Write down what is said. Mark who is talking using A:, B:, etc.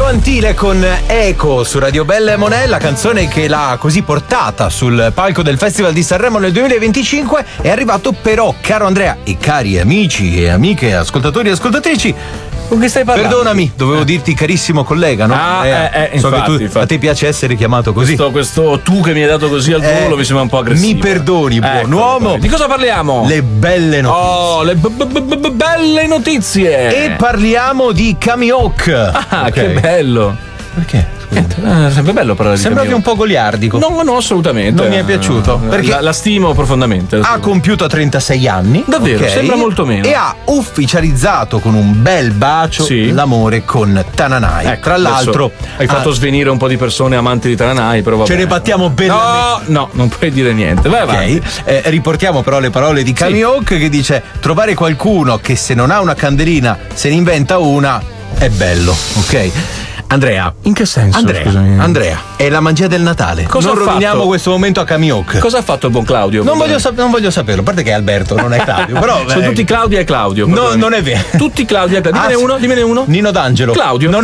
A: Antile con Eco su Radio Bella e Monè, la canzone che l'ha così portata sul palco del Festival di Sanremo nel 2025. È arrivato però, caro Andrea e cari amici e amiche, ascoltatori e ascoltatrici, con che stai parlando? Perdonami, dovevo dirti carissimo collega, no? So
B: infatti,
A: che a te piace essere chiamato così.
B: Questo tu che mi hai dato così al volo mi sembra un po' aggressivo.
A: Mi perdoni, buon uomo.
B: Di cosa parliamo?
A: Le belle notizie.
B: Oh, le belle notizie.
A: E parliamo di Camihawk.
B: Ah, che bello.
A: Perché?
B: Sempre bello parlare di
A: Sembravi un po' goliardico.
B: No, assolutamente.
A: Non mi è piaciuto. Perché
B: la stimo profondamente.
A: ha compiuto 36 anni.
B: Davvero, sembra molto meno.
A: E ha ufficializzato con un bel bacio l'amore con Tananai.
B: Ecco,
A: tra l'altro
B: hai fatto svenire un po' di persone amanti di Tananai, però vabbè.
A: Ce ne battiamo bene.
B: No, non puoi dire niente. Vai avanti.
A: Riportiamo però le parole di Camihawk che dice: trovare qualcuno che se non ha una candelina se ne inventa una è bello, ok? Andrea.
B: In che senso?
A: Andrea, è la magia del Natale.
B: Cosa
A: non roviniamo questo momento a Camihawk.
B: Cosa ha fatto il buon Claudio?
A: Non voglio saperlo, a parte che è Alberto, non è Claudio. Però
B: sono tutti Claudia e Claudio.
A: No, non è vero.
B: Tutti Claudia e Claudio. Dimmene uno.
A: Nino D'Angelo.
B: Claudio.
A: Non